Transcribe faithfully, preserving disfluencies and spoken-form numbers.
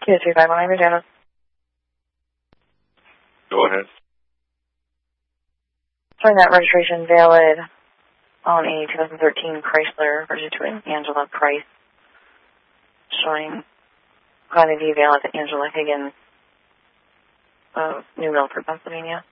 two three five one, Janice. Go ahead. Showing that registration valid on a two thousand thirteen Chrysler registered to an Angela Price. Showing quantity valid to Angela Higgins of New Milford, Pennsylvania.